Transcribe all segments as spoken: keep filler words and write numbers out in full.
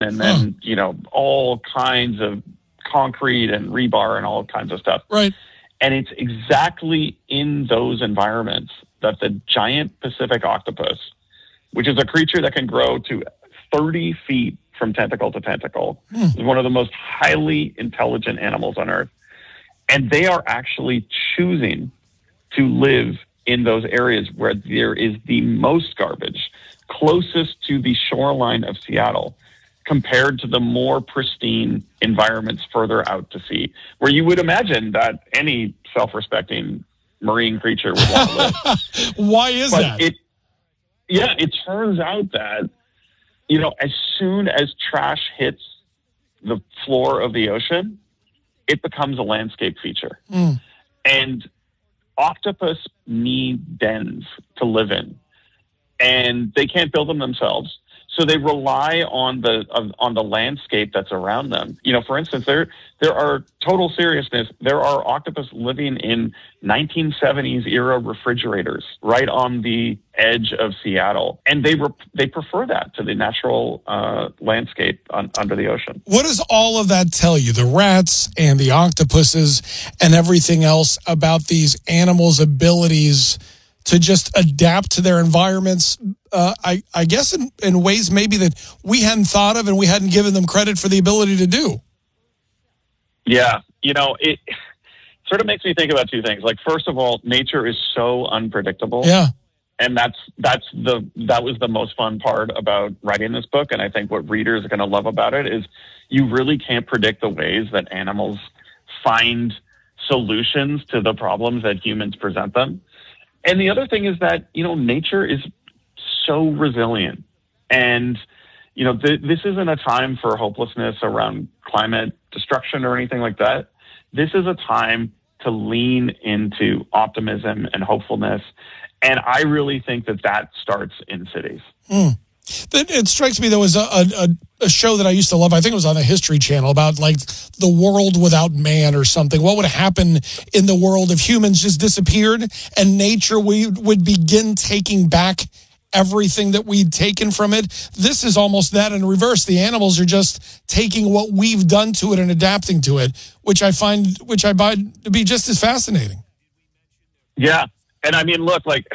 and then, you know, all kinds of concrete and rebar and all kinds of stuff. Right. And it's exactly in those environments that the giant Pacific octopus, which is a creature that can grow to thirty feet from tentacle to tentacle, hmm. is one of the most highly intelligent animals on Earth. And they are actually choosing to live in those areas where there is the most garbage, closest to the shoreline of Seattle, compared to the more pristine environments further out to sea, where you would imagine that any self-respecting marine creature would want to live. Why is but that? It, yeah, it turns out that, you know, as soon as trash hits the floor of the ocean, it becomes a landscape feature. Mm. And octopus need dens to live in, and they can't build them themselves. So they rely on the uh, on the landscape that's around them. You know, for instance, there there are, total seriousness, there are octopus living in nineteen seventies era refrigerators right on the edge of Seattle, and they re- they prefer that to the natural uh, landscape on, under the ocean. What does all of that tell you, the rats and the octopuses and everything else, about these animals' abilities to just adapt to their environments, uh, I, I guess in, in ways maybe that we hadn't thought of and we hadn't given them credit for the ability to do? Yeah, you know, it sort of makes me think about two things. Like, first of all, nature is so unpredictable. Yeah. And that's that's the that was the most fun part about writing this book. And I think what readers are going to love about it is you really can't predict the ways that animals find solutions to the problems that humans present them. And the other thing is that, you know, nature is so resilient. And, you know, th- this isn't a time for hopelessness around climate destruction or anything like that. This is a time to lean into optimism and hopefulness. And I really think that that starts in cities. Mm. It, it strikes me there was a, a, a show that I used to love. I think it was on the History Channel about like the world without man or something. What would happen in the world if humans just disappeared and nature we would begin taking back everything that we'd taken from it? This is almost that in reverse. The animals are just taking what we've done to it and adapting to it, which I find, which I find to be just as fascinating. Yeah. And I mean, look, like,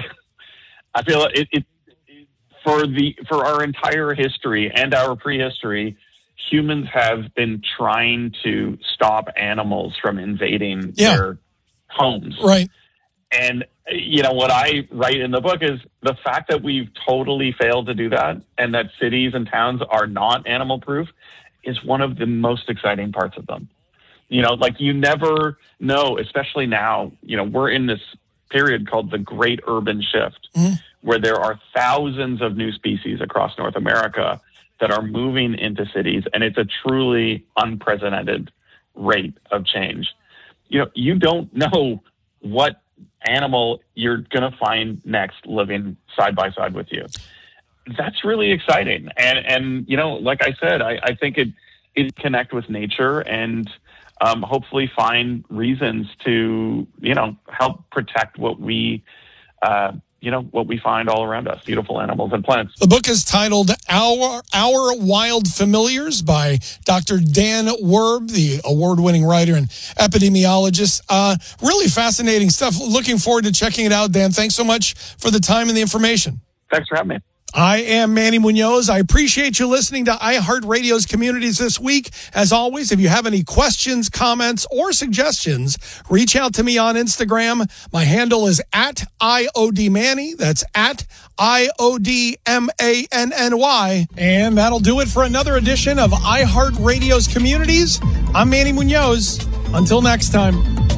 I feel it, it for the, for our entire history and our prehistory, humans have been trying to stop animals from invading yeah. their homes. Right. And, you know, what I write in the book is the fact that we've totally failed to do that, and that cities and towns are not animal proof, is one of the most exciting parts of them. You know, like, you never know, especially now, you know, we're in this period called the Great Urban Shift, mm-hmm. where there are thousands of new species across North America that are moving into cities, and it's a truly unprecedented rate of change. You know, you don't know what animal you're going to find next living side by side with you. That's really exciting. And, and you know, like I said, I, I think it is connect with nature and um, hopefully find reasons to, you know, help protect what we, uh, you know, what we find all around us, beautiful animals and plants. The book is titled Our Our Wild Familiars by Doctor Dan Werb, the award-winning writer and epidemiologist. Uh, really fascinating stuff. Looking forward to checking it out, Dan. Thanks so much for the time and the information. Thanks for having me. I am Manny Munoz. I appreciate you listening to iHeartRadio's Communities this week. As always, if you have any questions, comments, or suggestions, reach out to me on Instagram. My handle is at I O D Manny. That's at I O D M A N N Y. And that'll do it for another edition of iHeartRadio's Communities. I'm Manny Munoz. Until next time.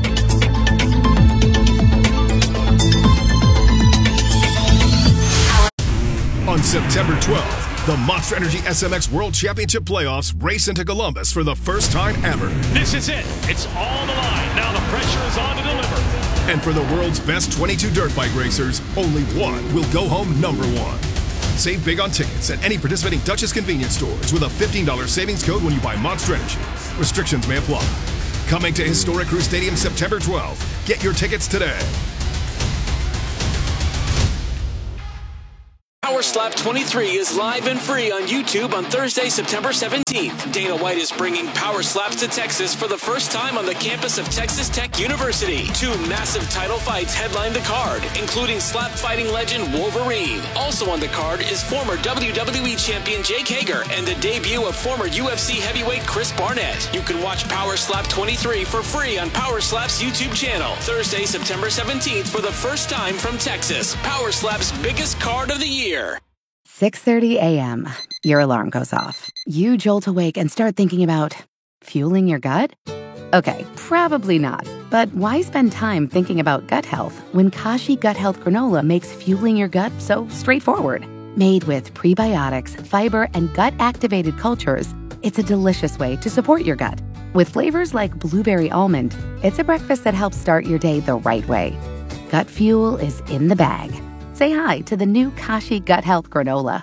On September twelfth, the Monster Energy S M X World Championship Playoffs race into Columbus for the first time ever. This is it. It's all the line. Now the pressure is on to deliver. And for the world's best twenty-two dirt bike racers, only one will go home number one. Save big on tickets at any participating Dutchess convenience stores with a fifteen dollars savings code when you buy Monster Energy. Restrictions may apply. Coming to Historic Crew Stadium September twelfth. Get your tickets today. Power Slap twenty-three is live and free on YouTube on Thursday, September seventeenth. Dana White is bringing Power Slaps to Texas for the first time on the campus of Texas Tech University. Two massive title fights headline the card, including slap fighting legend Wolverine. Also on the card is former W W E champion Jake Hager and the debut of former U F C heavyweight Chris Barnett. You can watch Power Slap twenty-three for free on Power Slap's YouTube channel. Thursday, September seventeenth for the first time from Texas. Power Slap's biggest card of the year. six thirty a.m. Your alarm goes off. You jolt awake and start thinking about fueling your gut? Okay, probably not. But why spend time thinking about gut health when Kashi Gut Health Granola makes fueling your gut so straightforward? Made with prebiotics, fiber, and gut-activated cultures, it's a delicious way to support your gut. With flavors like blueberry almond, it's a breakfast that helps start your day the right way. Gut fuel is in the bag. Say hi to the new Kashi Gut Health Granola.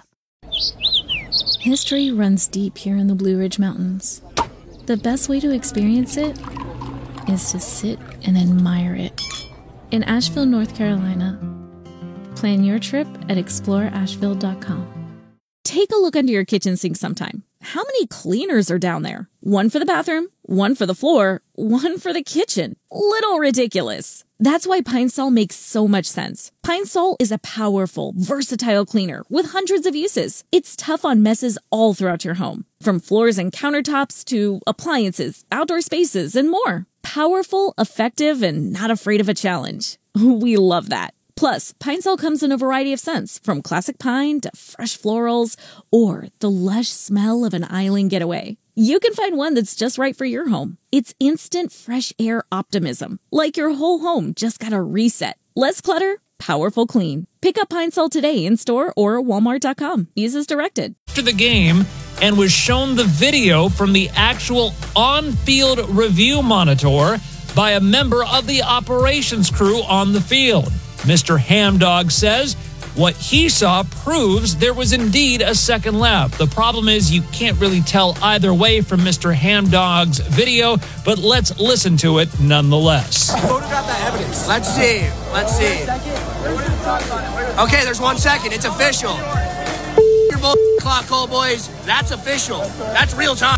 History runs deep here in the Blue Ridge Mountains. The best way to experience it is to sit and admire it. In Asheville, North Carolina, plan your trip at explore asheville dot com. Take a look under your kitchen sink sometime. How many cleaners are down there? One for the bathroom, one for the floor, one for the kitchen. Little ridiculous. That's why Pine Sol makes so much sense. Pine Sol is a powerful, versatile cleaner with hundreds of uses. It's tough on messes all throughout your home, from floors and countertops to appliances, outdoor spaces, and more. Powerful, effective, and not afraid of a challenge. We love that. Plus, Pine Sol comes in a variety of scents, from classic pine to fresh florals, or the lush smell of an island getaway. You can find one that's just right for your home. It's instant fresh air optimism, like your whole home just got a reset. Less clutter, powerful clean. Pick up Pine Sol today in store or walmart dot com. Use as directed. After the game, and was shown the video from the actual on-field review monitor by a member of the operations crew on the field. Mister Hamdog says what he saw proves there was indeed a second lap. The problem is you can't really tell either way from Mister Hamdog's video, but let's listen to it nonetheless. Photograph that evidence. Let's see. Let's see. Okay, there's one second. It's official. Your bull clock, Cole boys. That's official. That's real time.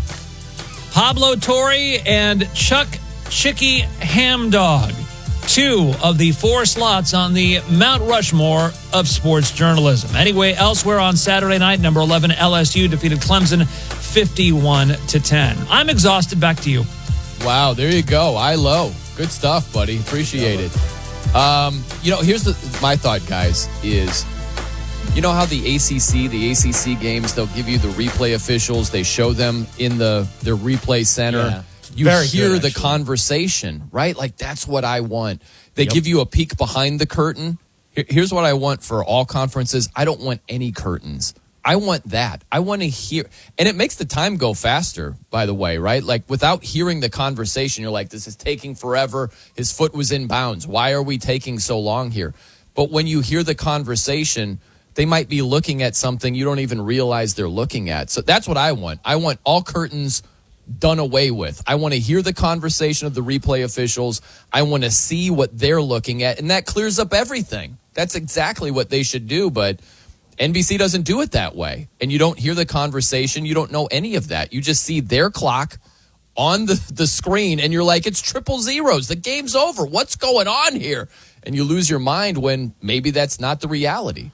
Pablo Torre and Chuck Chicky Hamdog. Two of the four slots on the Mount Rushmore of sports journalism. Anyway, elsewhere on Saturday night, number eleven L S U defeated Clemson fifty-one to ten. I'm exhausted. Back to you. Wow, there you go. I low. Good stuff, buddy. Appreciate it. Um, you know, here's the my thought, guys, is you know how the A C C, the A C C games, they'll give you the replay officials. They show them in the their replay center. Yeah. You Very hear good, the actually. conversation, right? Like, that's what I want. They Yep. give you a peek behind the curtain. Here- Here's what I want for all conferences. I don't want any curtains. I want that. I want to hear. And it makes the time go faster, by the way, right? Like, without hearing the conversation, you're like, this is taking forever. His foot was in bounds. Why are we taking so long here? But when you hear the conversation, they might be looking at something you don't even realize they're looking at. So that's what I want. I want all curtains done away with. I want to hear the conversation of the replay officials. I want to see what they're looking at, and that clears up everything. That's exactly what they should do, but N B C doesn't do it that way. And you don't hear the conversation. You don't know any of that. You just see their clock on the, the screen, and you're like, it's triple zeros. The game's over. What's going on here? And you lose your mind when maybe that's not the reality.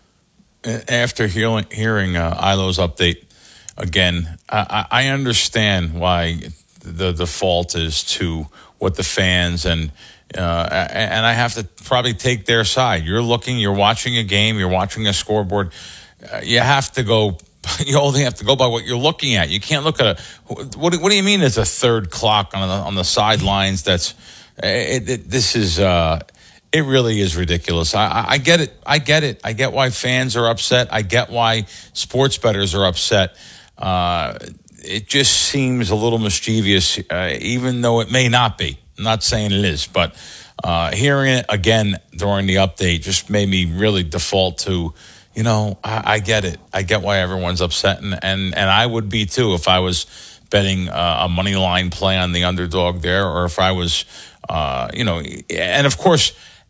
After hearing, hearing uh, Ilo's update, again, I, I understand why the default is to what the fans and uh, and I have to probably take their side. You're looking, you're watching a game, you're watching a scoreboard. Uh, you have to go. You only have to go by what you're looking at. You can't look at a. What, what do you mean? There's a third clock on the on the sidelines. That's it, it, this is. Uh, It really is ridiculous. I, I, I get it. I get it. I get why fans are upset. I get why sports bettors are upset. Uh, it just seems a little mischievous, uh, even though it may not be. I'm not saying it is, but uh, hearing it again during the update just made me really default to, you know, I, I get it. I get why everyone's upset, and, and, and I would be too if I was betting uh, a money line play on the underdog there, or if I was, uh, you know, and of course,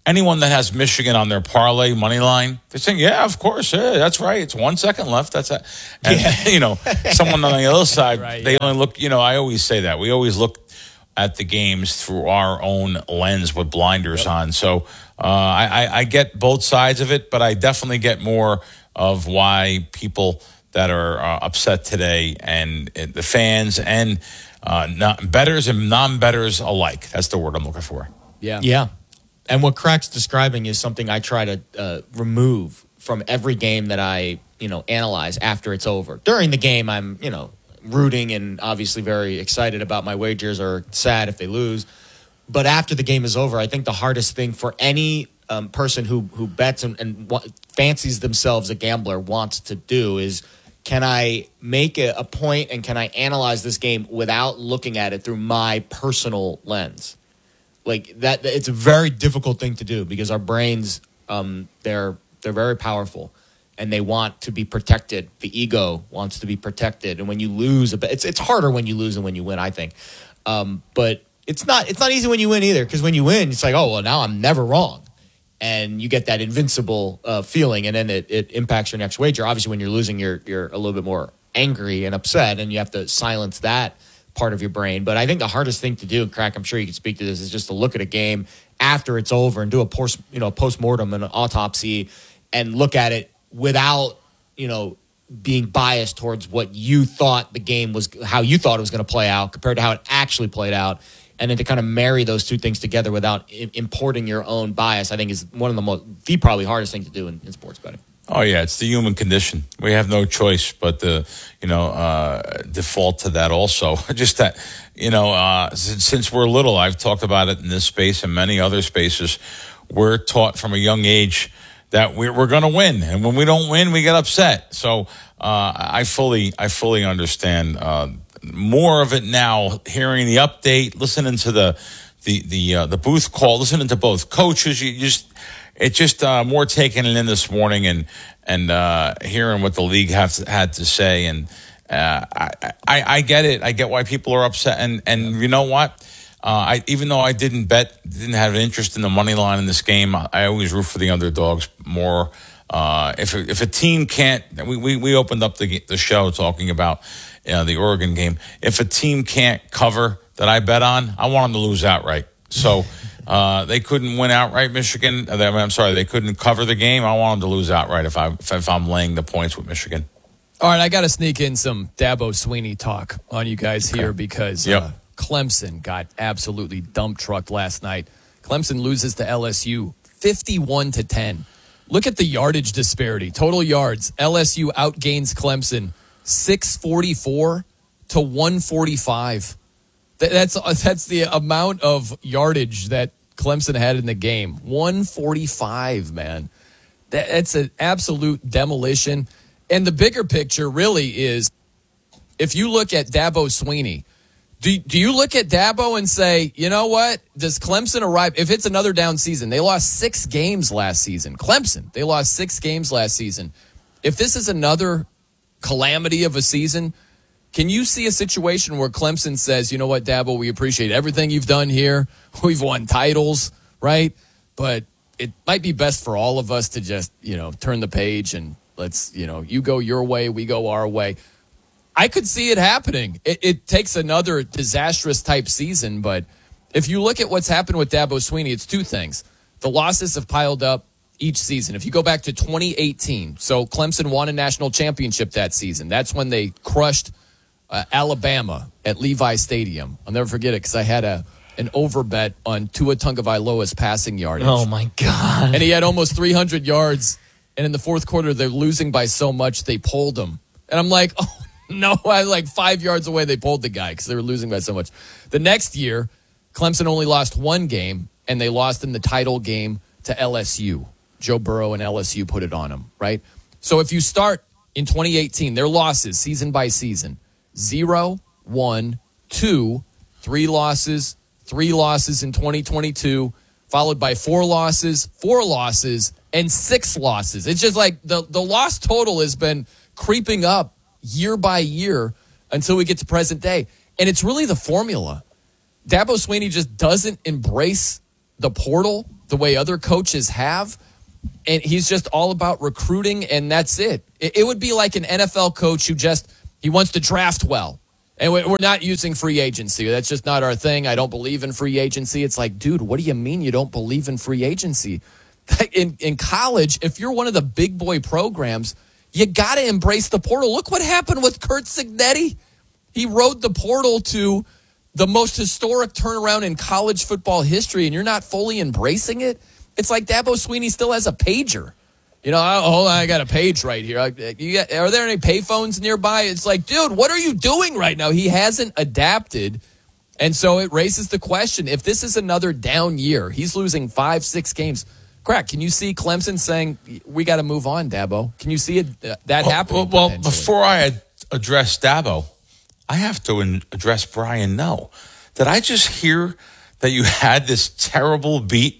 anyone that has Michigan on their parlay money line, they're saying, yeah, of course, yeah, that's right. It's one second left. That's it. And, yeah. you know, someone on the other side, right, they yeah. only look, you know, I always say that. We always look at the games through our own lens with blinders yep. on. So uh, I, I get both sides of it, but I definitely get more of why people that are uh, upset today and, and the fans and uh, not, bettors and non-bettors alike. That's the word I'm looking for. Yeah. Yeah. And what Crack's describing is something I try to uh, remove from every game that I, you know, analyze after it's over. During the game, I'm, you know, rooting and obviously very excited about my wagers or sad if they lose. But after the game is over, I think the hardest thing for any um, person who, who bets and, and w- fancies themselves a gambler wants to do is, can I make a, a point and can I analyze this game without looking at it through my personal lens? Like that, it's a very difficult thing to do because our brains, um, they're they're very powerful, and they want to be protected. The ego wants to be protected, and when you lose, a bit, it's it's harder when you lose than when you win, I think. Um, but it's not it's not easy when you win either, because when you win, it's like, oh well, now I'm never wrong, and you get that invincible uh, feeling, and then it, it impacts your next wager. Obviously, when you're losing, you're you're a little bit more angry and upset, and you have to silence that part of your brain. But I think the hardest thing to do, Crack, I'm sure you can speak to this, is just to look at a game after it's over and do a post, you know, post-mortem and an autopsy and look at it without, you know, being biased towards what you thought the game was, how you thought it was going to play out compared to how it actually played out. And then to kind of marry those two things together without I- importing your own bias, I think is one of the most, the probably hardest thing to do in, in sports betting. Oh yeah, it's the human condition. We have no choice but to, you know, uh, default to that. Also, just that, you know, uh, since, since we're little, I've talked about it in this space and many other spaces. We're taught from a young age that we're, we're going to win, and when we don't win, we get upset. So uh, I fully, I fully understand uh, more of it now. Hearing the update, listening to the the the uh, the booth call, listening to both coaches, you just. It's just uh, more taking it in this morning and and uh, hearing what the league have to, had to say, and uh, I, I I get it. I get why people are upset, and and you know what? Uh, I even though I didn't bet, didn't have an interest in the money line in this game, I always root for the underdogs more. Uh, if if a team can't, we we, we opened up the the show talking about uh, the Oregon game. If a team can't cover that I bet on, I want them to lose outright. So. Uh, they couldn't win outright, Michigan. I'm sorry, they couldn't cover the game. I want them to lose outright if, I, if, if I'm laying the points with Michigan. All right, I got to sneak in some Dabo Swinney talk on you guys okay. here because yep. uh, Clemson got absolutely dump trucked last night. Clemson loses to L S U fifty-one to ten. Look at the yardage disparity. Total yards. L S U outgains Clemson six forty-four to one forty-five. That's that's the amount of yardage that Clemson had in the game. one forty-five, man. That's an absolute demolition. And the bigger picture really is, if you look at Dabo Swinney, do, do you look at Dabo and say, you know what? Does Clemson arrive? If it's another down season, they lost six games last season. Clemson, they lost six games last season. If this is another calamity of a season, can you see a situation where Clemson says, you know what, Dabo, we appreciate everything you've done here. We've won titles, right? But it might be best for all of us to just, you know, turn the page and let's, you know, you go your way, we go our way. I could see it happening. It, it takes another disastrous type season, but if you look at what's happened with Dabo Swinney, it's two things. The losses have piled up each season. If you go back to twenty eighteen, so Clemson won a national championship that season. That's when they crushed Uh, Alabama at Levi Stadium. I'll never forget it because I had a an over bet on Tua Tagovailoa's passing yardage. Oh, my God. And he had almost three hundred yards. And in the fourth quarter, they're losing by so much, they pulled him. And I'm like, oh, no. I like five yards away, they pulled the guy because they were losing by so much. The next year, Clemson only lost one game, and they lost in the title game to L S U. Joe Burrow and L S U put it on them, right? So if you start in twenty eighteen, their losses season by season, Zero, one, two, three losses, three losses in twenty twenty-two, followed by four losses, four losses, and six losses. It's just like the, the loss total has been creeping up year by year until we get to present day. And it's really the formula. Dabo Swinney just doesn't embrace the portal the way other coaches have, and he's just all about recruiting, and that's it. It, it would be like an N F L coach who just, he wants to draft well. And we're not using free agency. That's just not our thing. I don't believe in free agency. It's like, dude, what do you mean you don't believe in free agency? In, in college, if you're one of the big boy programs, you got to embrace the portal. Look what happened with Curt Cignetti. He rode the portal to the most historic turnaround in college football history, and you're not fully embracing it. It's like Dabo Swinney still has a pager. You know, oh, hold on, I got a page right here. You got, are there any payphones nearby? It's like, dude, what are you doing right now? He hasn't adapted. And so it raises the question, if this is another down year, he's losing five, six games. Crack, can you see Clemson saying, we got to move on, Dabo? Can you see it, uh, that well, happening? Well, well before I address Dabo, I have to address Brian No. Did I just hear that you had this terrible beat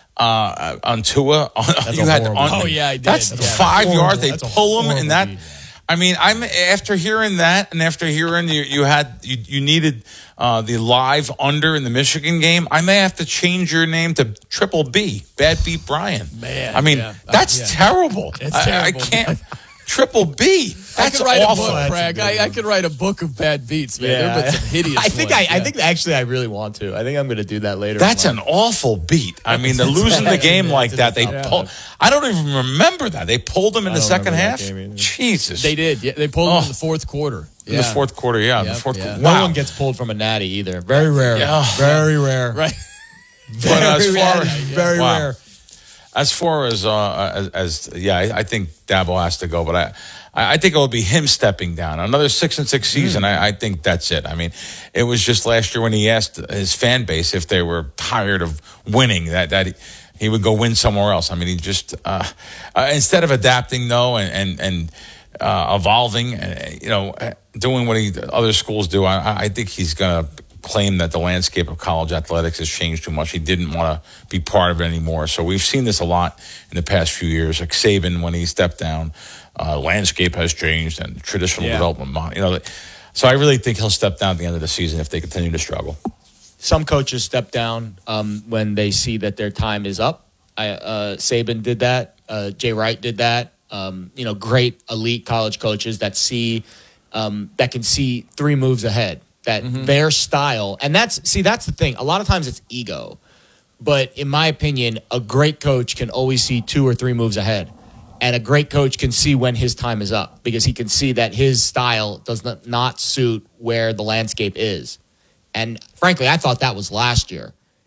Uh, on Tua, on, you had on, oh yeah, I did. That's yeah, five that's yards. They that's pull him, and that. Beat, I mean, I'm after hearing that, and after hearing you, you had you, you needed uh, the live under in the Michigan game. I may have to change your name to Triple B, Bad Beat Brian. Man, I mean, yeah. that's uh, yeah. terrible. It's I, terrible. I can't. Triple B. That's I could write awful. a book, Craig. I, I could write a book of bad beats, man. Yeah. There have been some hideous I think ones, I, yeah. I think actually I really want to. I think I'm going to do that later. That's an awful beat. I mean, they're losing the game like that. They pull, I don't even remember that. They pulled them in I the don't second remember half. that game either. Jesus. They did. Yeah, they pulled Oh. them in the fourth quarter. In Yeah. the fourth quarter, yeah. Yep, the fourth yeah. quarter. No Wow. one gets pulled from a natty either. Very rare. Yeah. Very rare. Right. But as Very far rare. as, Very wow. rare. As far as, uh, as, as yeah, I, I think Dabo has to go, but I, I think it will be him stepping down. Another six and six season. Mm. I, I think that's it. I mean, it was just last year when he asked his fan base if they were tired of winning that that he, he would go win somewhere else. I mean, he just uh, uh, instead of adapting though and and and uh, evolving, uh, you know, doing what he other schools do. I, I think he's gonna claim that the landscape of college athletics has changed too much. He didn't want to be part of it anymore. So we've seen this a lot in the past few years. Like Saban, when he stepped down, uh, landscape has changed and traditional Yeah. development. You know, so I really think he'll step down at the end of the season if they continue to struggle. Some coaches step down um, when they see that their time is up. I, uh, Saban did that. Uh, Jay Wright did that. Um, you know, great elite college coaches that see um, that can see three moves ahead. That mm-hmm. their style, and that's see that's the thing. A lot of times it's ego, but in my opinion, a great coach can always see two or three moves ahead, and a great coach can see when his time is up because he can see that his style does not, not suit where the landscape is. And frankly, I thought that was last year,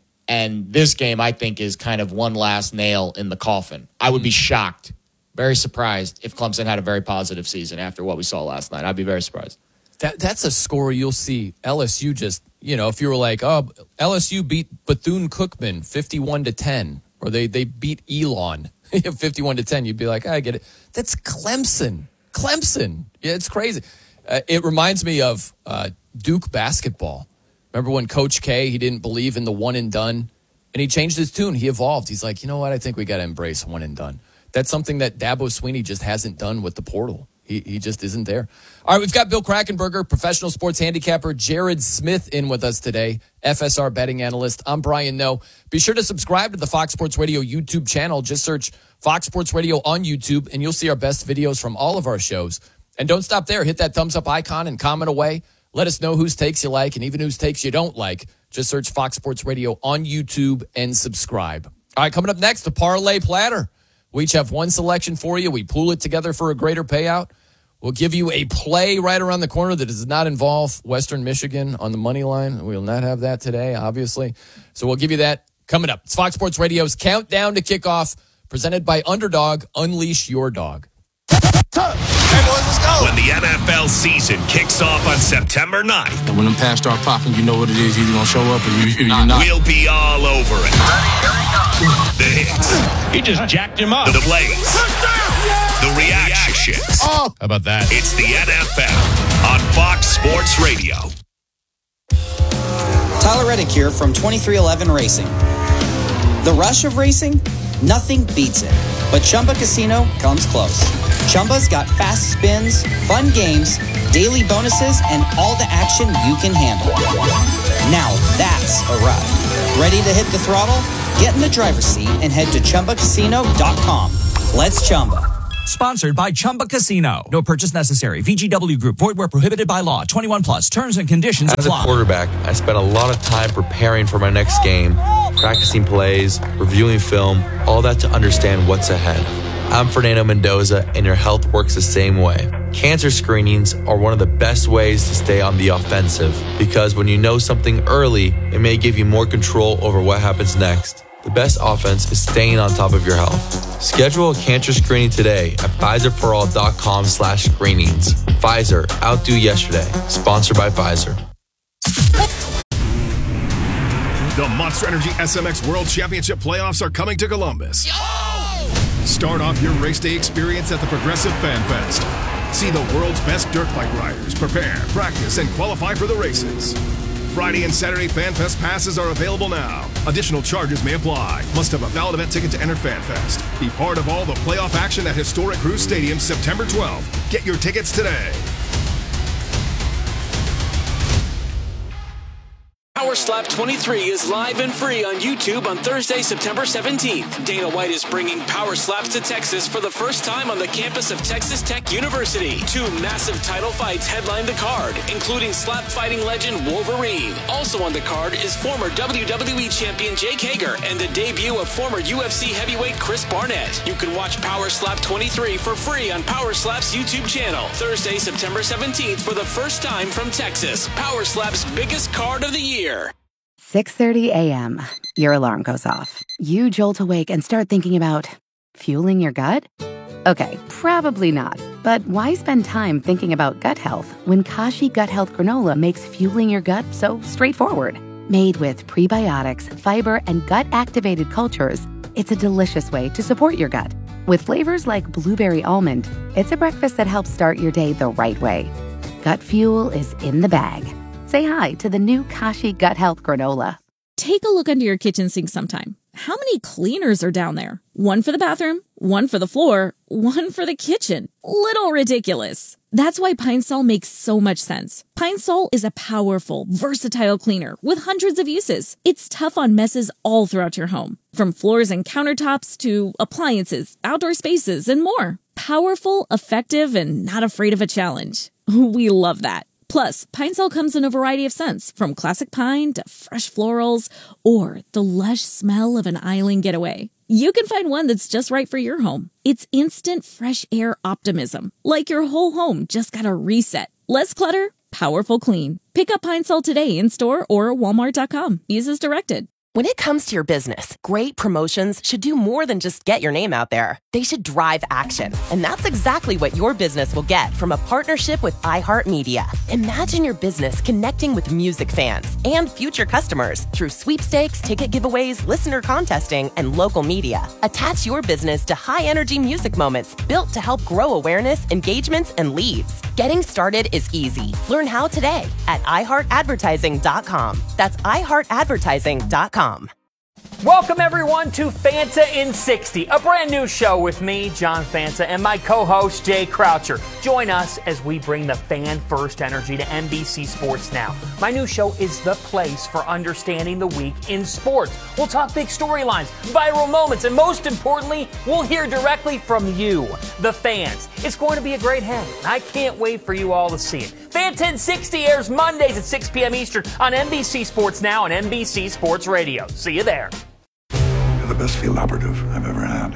and this game I think is kind of one last nail in the coffin. I would be shocked, very surprised if Clemson had a very positive season after what we saw last night. I'd be very surprised. That That's a score you'll see. L S U just, you know, if you were like, oh, L S U beat Bethune-Cookman fifty-one to ten, or they, they beat Elon fifty-one to ten, you'd be like, I get it. That's Clemson. Clemson. Yeah, it's crazy. Uh, it reminds me of uh, Duke basketball. Remember when Coach K, he didn't believe in the one and done, and he changed his tune. He evolved. He's like, you know what? I think we got to embrace one and done. That's something that Dabo Swinney just hasn't done with the portal. He he just isn't there. All right, we've got Bill Krackomberger, professional sports handicapper, Jared Smith in with us today, F S R betting analyst. I'm Brian Noe. Be sure to subscribe to the Fox Sports Radio YouTube channel. Just search Fox Sports Radio on YouTube, and you'll see our best videos from all of our shows. And don't stop there. Hit that thumbs up icon and comment away. Let us know whose takes you like and even whose takes you don't like. Just search Fox Sports Radio on YouTube and subscribe. All right, coming up next, the Parlay Platter. We each have one selection for you. We pool it together for a greater payout. We'll give you a play right around the corner that does not involve Western Michigan on the money line. We will not have that today, obviously. So we'll give you that coming up. It's Fox Sports Radio's Countdown to Kickoff, presented by Underdog. Unleash your dog. Hey, boys, let's go. When the N F L season kicks off on September ninth. And when them pads start popping, you know what it is. You're going to show up or you, you're not. We'll be all over it. The hits. He just jacked him up. The plays. The reactions. Oh, how about that? It's the N F L on Fox Sports Radio. Tyler Reddick here from twenty-three eleven Racing. The rush of racing? Nothing beats it. But Chumba Casino comes close. Chumba's got fast spins, fun games, daily bonuses, and all the action you can handle. Now that's a ride. Ready to hit the throttle? Get in the driver's seat and head to Chumba Casino dot com. Let's Chumba. Sponsored by Chumba Casino. No purchase necessary. V G W Group. Void where prohibited by law. twenty-one plus. Terms and conditions As apply. a quarterback, I spent a lot of time preparing for my next game, practicing plays, reviewing film, all that to understand what's ahead. I'm Fernando Mendoza, and your health works the same way. Cancer screenings are one of the best ways to stay on the offensive, because when you know something early, it may give you more control over what happens next. The best offense is staying on top of your health. Schedule a cancer screening today at Pfizer For All dot com slash screenings. Pfizer, outdo yesterday. Sponsored by Pfizer. The Monster Energy S M X World Championship playoffs are coming to Columbus. Start off your race day experience at the Progressive Fan Fest. See the world's best dirt bike riders prepare, practice, and qualify for the races. Friday and Saturday Fan Fest passes are available now. Additional charges may apply. Must have a valid event ticket to enter Fan Fest. Be part of all the playoff action at historic Cruz Stadium September twelfth. Get your tickets today. Power Slap twenty-three is live and free on YouTube on Thursday, September seventeenth. Dana White is bringing Power Slaps to Texas for the first time on the campus of Texas Tech University. Two massive title fights headline the card, including slap fighting legend Wolverine. Also on the card is former W W E champion Jake Hager and the debut of former U F C heavyweight Chris Barnett. You can watch Power Slap twenty-three for free on Power Slap's YouTube channel. Thursday, September seventeenth for the first time from Texas. Power Slap's biggest card of the year. six thirty a.m. Your alarm goes off. You jolt awake and start thinking about fueling your gut? Okay, probably not. But why spend time thinking about gut health when Kashi Gut Health Granola makes fueling your gut so straightforward? Made with prebiotics, fiber, and gut-activated cultures, it's a delicious way to support your gut. With flavors like blueberry almond, it's a breakfast that helps start your day the right way. Gut fuel is in the bag. Say hi to the new Kashi Gut Health Granola. Take a look under your kitchen sink sometime. How many cleaners are down there? One for the bathroom, one for the floor, one for the kitchen. Little ridiculous. That's why Pine Sol makes so much sense. Pine Sol is a powerful, versatile cleaner with hundreds of uses. It's tough on messes all throughout your home, from floors and countertops to appliances, outdoor spaces, and more. Powerful, effective, and not afraid of a challenge. We love that. Plus, Pine Sol comes in a variety of scents, from classic pine to fresh florals, or the lush smell of an island getaway. You can find one that's just right for your home. It's instant fresh air optimism, like your whole home just got a reset. Less clutter, powerful clean. Pick up Pine Sol today in store or walmart dot com. Use as directed. When it comes to your business, great promotions should do more than just get your name out there. They should drive action. And that's exactly what your business will get from a partnership with iHeartMedia. Imagine your business connecting with music fans and future customers through sweepstakes, ticket giveaways, listener contesting, and local media. Attach your business to high-energy music moments built to help grow awareness, engagements, and leads. Getting started is easy. Learn how today at i heart advertising dot com. That's i heart advertising dot com. Welcome, everyone, to Fanta in sixty, a brand new show with me, John Fanta, and my co-host, Jay Croucher. Join us as we bring the fan-first energy to N B C Sports Now. My new show is the place for understanding the week in sports. We'll talk big storylines, viral moments, and most importantly, we'll hear directly from you, the fans. It's going to be a great hang, and I can't wait for you all to see it. Fanta in sixty airs Mondays at six p.m. Eastern on N B C Sports Now and N B C Sports Radio. See you there. You're the best field operative I've ever had.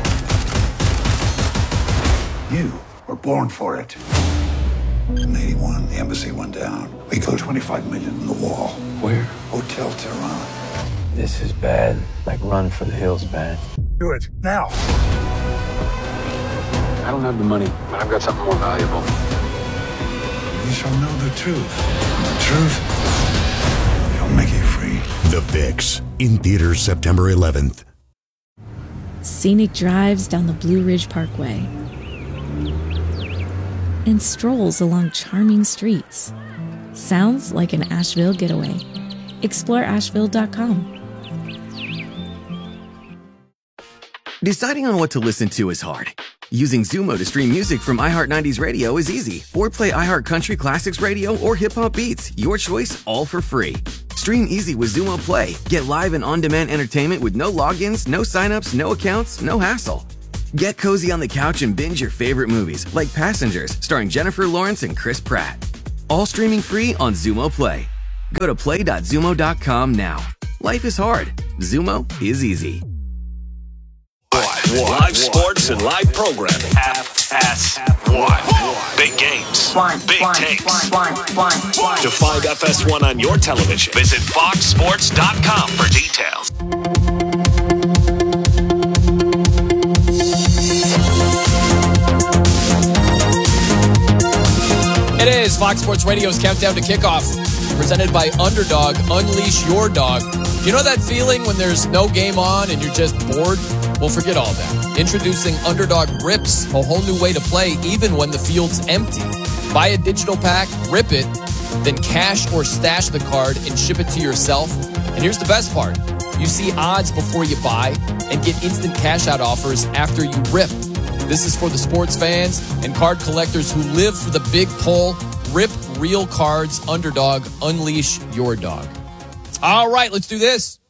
You were born for it. In eighty-one, the embassy went down. We go twenty-five million in the wall. Where? Hotel Tehran. This is bad. Like Run for the Hills bad. Do it, now. I don't have the money, but I've got something more valuable. You shall know the truth. The truth shall make you free. The Fix, in theaters September eleventh. Scenic drives down the Blue Ridge Parkway and strolls along charming streets. Sounds like an Asheville getaway. Explore asheville dot com. Deciding on what to listen to is hard. Using Zumo to stream music from iHeart nineties Radio is easy. Or play iHeart Country Classics Radio or Hip Hop Beats. Your choice, all for free. Stream easy with Xumo Play. Get live and on-demand entertainment with no logins, no signups, no accounts, no hassle. Get cozy on the couch and binge your favorite movies, like Passengers, starring Jennifer Lawrence and Chris Pratt. All streaming free on Xumo Play. Go to play dot xumo dot com now. Life is hard. Xumo is easy. Live sports and live programming. F S one. Big games. Big takes. To find F S one on your television, visit fox sports dot com for details. It is Fox Sports Radio's Countdown to Kickoff, presented by Underdog. Unleash your dog. You know that feeling when there's no game on and you're just bored? Well, forget all that. Introducing Underdog Rips, a whole new way to play even when the field's empty. Buy a digital pack, rip it, then cash or stash the card and ship it to yourself. And here's the best part. You see odds before you buy and get instant cash out offers after you rip. This is for the sports fans and card collectors who live for the big pull. Rip real cards. Underdog. Unleash your dog. All right, let's do this.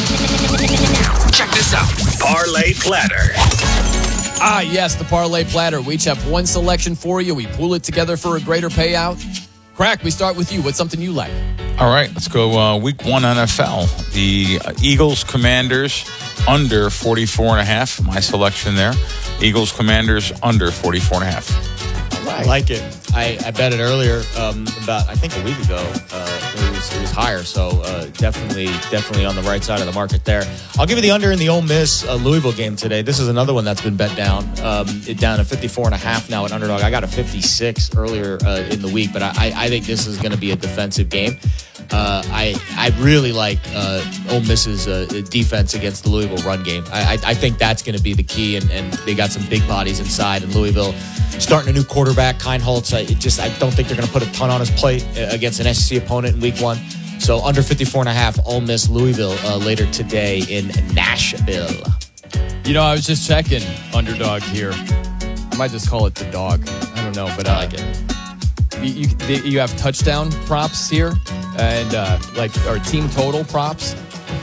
Check this out. Parlay Platter. Ah, yes, the Parlay Platter. We each have one selection for you. We pool it together for a greater payout. Crack, we start with you. What's something you like? All right, let's go uh, week one N F L. The uh, Eagles Commanders under forty-four and a half. My selection there. Eagles Commanders under forty-four and a half. I like it. I, I bet it earlier, um, about I think a week ago. Uh, it was it was higher, so uh, definitely definitely on the right side of the market there. I'll give you the under in the Ole Miss uh, Louisville game today. This is another one that's been bet down. Um, it down to fifty-four and a half now at Underdog. I got a fifty-six earlier uh, in the week, but I, I think this is going to be a defensive game. Uh, I I really like uh, Ole Miss's uh, defense against the Louisville run game. I I, I think that's going to be the key, and, and they got some big bodies inside. And Louisville starting a new quarterback, Keinholz. I just I don't think they're going to put a ton on his plate against an S E C opponent in week one. So under fifty-four and a half, Ole Miss Louisville uh, later today in Nashville. You know, I was just checking Underdog here. I might just call it the dog. I don't know, but uh, I like it. You, you, you have touchdown props here, and uh, like or team total props.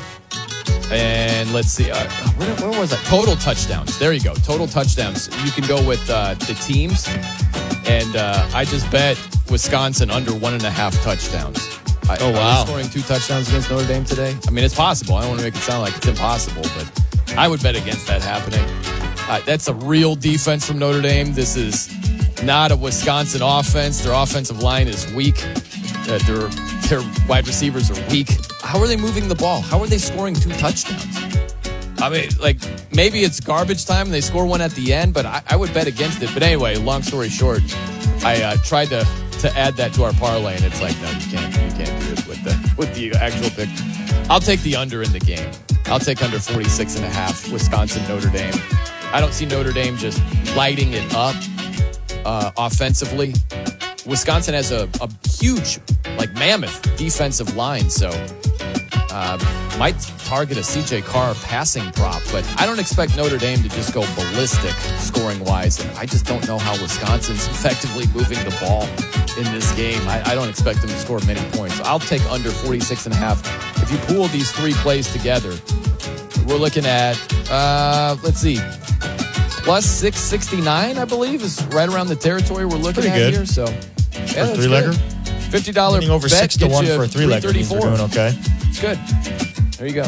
And let's see, uh, where, where was that? Total touchdowns. There you go. Total touchdowns. You can go with uh, the teams. And uh, I just bet Wisconsin under one and a half touchdowns. I, oh, wow. Are they scoring two touchdowns against Notre Dame today? I mean, it's possible. I don't want to make it sound like it's impossible, but I would bet against that happening. Uh, that's a real defense from Notre Dame. This is not a Wisconsin offense. Their offensive line is weak. Uh, their, their wide receivers are weak. How are they moving the ball? How are they scoring two touchdowns? I mean, like, maybe it's garbage time and they score one at the end, but I, I would bet against it. But anyway, long story short, I uh, tried to, to add that to our parlay, and it's like, no, you can't, you can't do it with the, with the actual pick. I'll take the under in the game. I'll take under forty-six and a half, Wisconsin, Notre Dame. I don't see Notre Dame just lighting it up uh, offensively. Wisconsin has a, a huge, like, mammoth defensive line, so uh, might target a C J Carr passing prop, but I don't expect Notre Dame to just go ballistic scoring-wise, and I just don't know how Wisconsin's effectively moving the ball in this game. I, I don't expect them to score many points. I'll take under forty-six and a half. If you pool these three plays together, we're looking at, uh, let's see, plus six sixty-nine, I believe, is right around the territory we're looking at good. here. So, yeah, for a three-legger? fifty dollars Winning over bet six to one you for a three-legger means we're doing okay. It's good. There you go.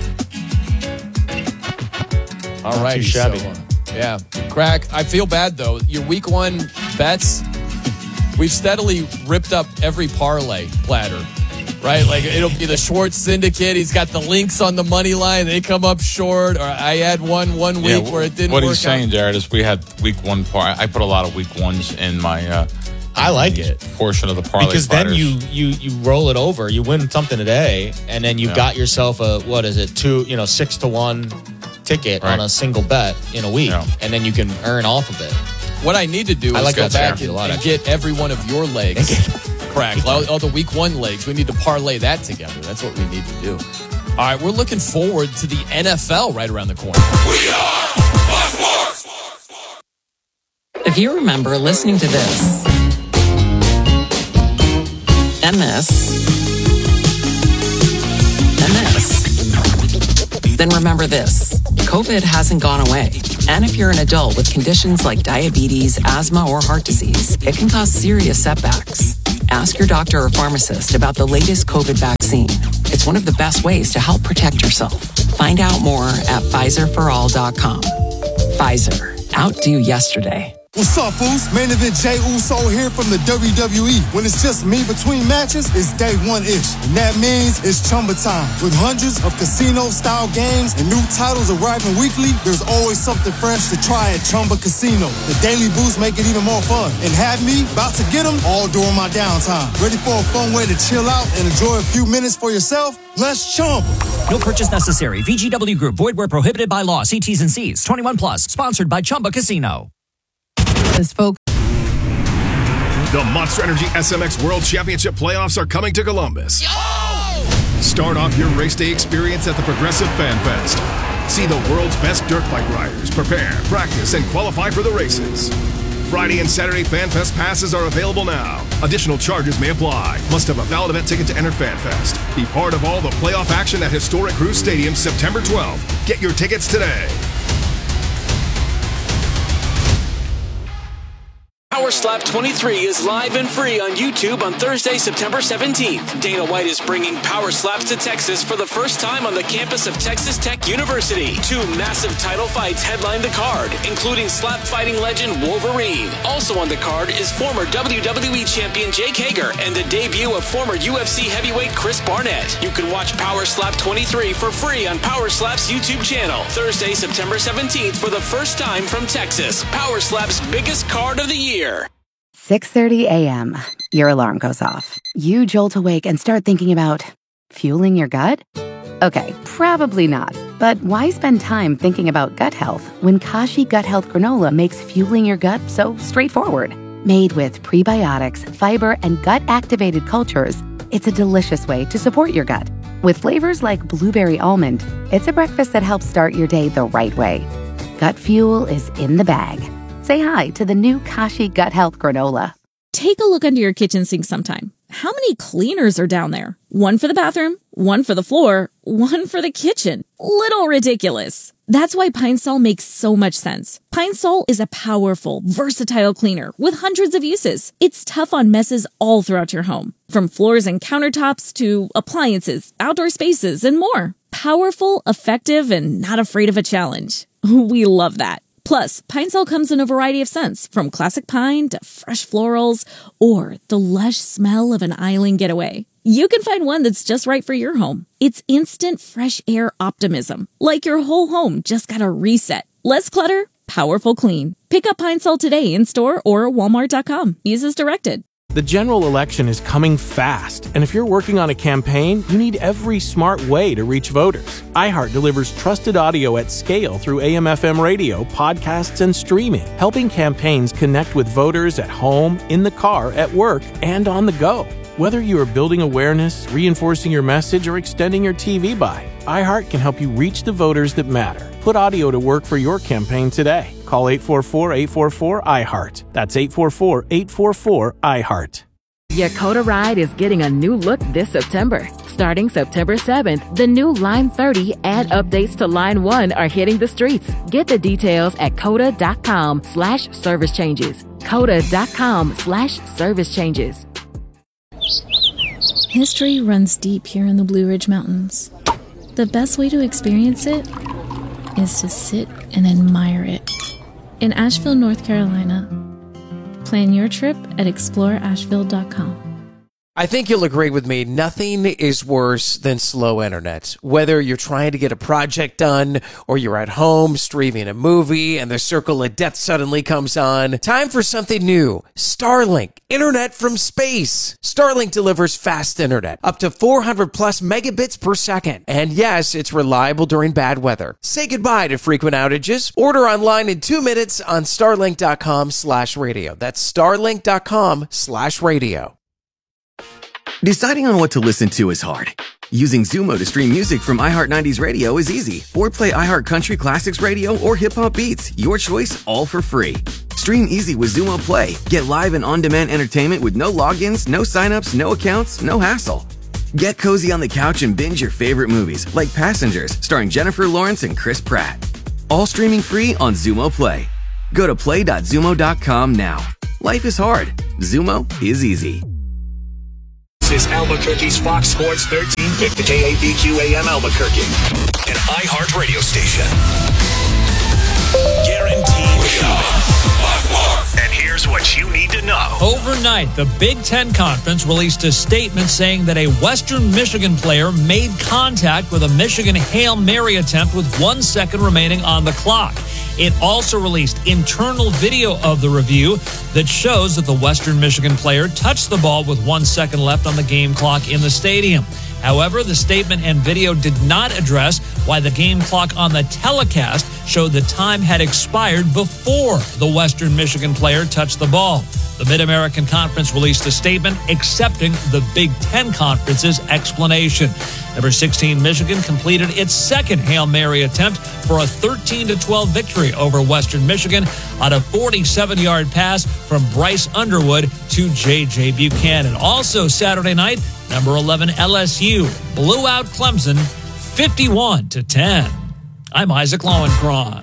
All right. Too shabby. So, uh, yeah. Crack. I feel bad, though. Your week one bets, we've steadily ripped up every parlay platter. Right? Like, it'll be the Schwartz Syndicate. He's got the links on the money line. They come up short. Or I had one one week yeah, where it didn't what work he's saying, out. Jared, is we had week one par. I put a lot of week ones in my uh, I like it. portion of the parlay Because platters. then you, you you roll it over. You win something today, and then you've Yeah. got yourself a, what is it, two, you know, six to one ticket Right. on a single bet in a week. Yeah. And then you can earn off of it. What I need to do I is like go that back strategy and, a lot, and actually. get every one of your legs cracked. All, all the week one legs. We need to parlay that together. That's what we need to do. All right, we're looking forward to the N F L right around the corner. We are Fox Sports. If you remember listening to this and this Then remember this, COVID hasn't gone away. And if you're an adult with conditions like diabetes, asthma, or heart disease, it can cause serious setbacks. Ask your doctor or pharmacist about the latest COVID vaccine. It's one of the best ways to help protect yourself. Find out more at Pfizer for all dot com. Pfizer. Outdo yesterday. What's up, fools? Main event Jey Uso here from the W W E. When it's just me between matches, it's day one-ish. And that means it's Chumba time. With hundreds of casino-style games and new titles arriving weekly, there's always something fresh to try at Chumba Casino. The daily boosts make it even more fun. And have me about to get them all during my downtime. Ready for a fun way to chill out and enjoy a few minutes for yourself? Let's Chumba. No purchase necessary. V G W Group. Void where prohibited by law. See T's and C's. twenty-one plus. Sponsored by Chumba Casino. Folks. The Monster Energy S M X World Championship playoffs are coming to Columbus. Yo! Start off your race day experience at the Progressive Fan Fest. See the world's best dirt bike riders prepare, practice, and qualify for the races. Friday and Saturday Fan Fest passes are available now. Additional charges may apply. Must have a valid event ticket to enter Fan Fest. Be part of all the playoff action at historic Cruise Stadium September twelfth. Get your tickets today. Power Slap twenty-three is live and free on YouTube on Thursday, September seventeenth. Dana White is bringing Power Slaps to Texas for the first time on the campus of Texas Tech University. Two massive title fights headline the card, including slap fighting legend Wolverine. Also on the card is former W W E champion Jake Hager and the debut of former U F C heavyweight Chris Barnett. You can watch Power Slap twenty-three for free on Power Slap's YouTube channel. Thursday, September seventeenth for the first time from Texas. Power Slap's biggest card of the year. six thirty a.m. Your alarm goes off. You jolt awake and start thinking about fueling your gut? Okay, probably not. But why spend time thinking about gut health when Kashi Gut Health Granola makes fueling your gut so straightforward? Made with prebiotics, fiber, and gut-activated cultures, it's a delicious way to support your gut. With flavors like blueberry almond, it's a breakfast that helps start your day the right way. Gut fuel is in the bag. Say hi to the new Kashi Gut Health Granola. Take a look under your kitchen sink sometime. How many cleaners are down there? One for the bathroom, one for the floor, one for the kitchen. Little ridiculous. That's why Pine Sol makes so much sense. Pine Sol is a powerful, versatile cleaner with hundreds of uses. It's tough on messes all throughout your home, from floors and countertops to appliances, outdoor spaces, and more. Powerful, effective, and not afraid of a challenge. We love that. Plus, Pine Sol comes in a variety of scents, from classic pine to fresh florals, or the lush smell of an island getaway. You can find one that's just right for your home. It's instant fresh air optimism, like your whole home just got a reset. Less clutter, powerful clean. Pick up Pine Sol today in store or walmart dot com. Use as directed. The general election is coming fast, and if you're working on a campaign, you need every smart way to reach voters. iHeart delivers trusted audio at scale through A M F M radio, podcasts, and streaming, helping campaigns connect with voters at home, in the car, at work, and on the go. Whether you are building awareness, reinforcing your message, or extending your T V buy, iHeart can help you reach the voters that matter. Put audio to work for your campaign today. Call eight four four, eight four four, I heart. That's eight four four, eight four four, I heart. Yakota Ride is getting a new look this September. Starting September seventh, the new Line thirty and updates to Line one are hitting the streets. Get the details at coda.com slash service changes. coda.com slash service changes. History runs deep here in the Blue Ridge Mountains. The best way to experience it is to sit and admire it. In Asheville, North Carolina. Plan your trip at explore asheville dot com. I think you'll agree with me, nothing is worse than slow internet. Whether you're trying to get a project done or you're at home streaming a movie and the circle of death suddenly comes on, time for something new. Starlink, internet from space. Starlink delivers fast internet, up to four hundred plus megabits per second. And yes, it's reliable during bad weather. Say goodbye to frequent outages. Order online in two minutes on starlink.com slash radio. That's starlink.com slash radio. Deciding on what to listen to is hard. Using Zumo to stream music from iHeart nineties Radio is easy. Or play iHeart Country Classics Radio or Hip Hop Beats. Your choice, all for free. Stream easy with Zumo Play. Get live and on-demand entertainment with no logins, no signups, no accounts, no hassle. Get cozy on the couch and binge your favorite movies like Passengers, starring Jennifer Lawrence and Chris Pratt. All streaming free on Zumo Play. Go to play dot zumo dot com now. Life is hard. Zumo is easy. This is Albuquerque's Fox Sports thirteen fifty, K A B Q A M Albuquerque, an iHeart radio station. Guaranteed coming. And here's what you need to know. Overnight, the Big Ten Conference released a statement saying that a Western Michigan player made contact with a Michigan Hail Mary attempt with one second remaining on the clock. It also released internal video of the review that shows that the Western Michigan player touched the ball with one second left on the game clock in the stadium. However, the statement and video did not address why the game clock on the telecast showed the time had expired before the Western Michigan player touched the ball. The Mid-American Conference released a statement accepting the Big Ten Conference's explanation. Number sixteen, Michigan completed its second Hail Mary attempt for a thirteen to twelve victory over Western Michigan on a forty-seven-yard pass from Bryce Underwood to J J Buchanan. Also Saturday night, number eleven, L S U blew out Clemson fifty-one to ten. I'm Isaac Lowenkron.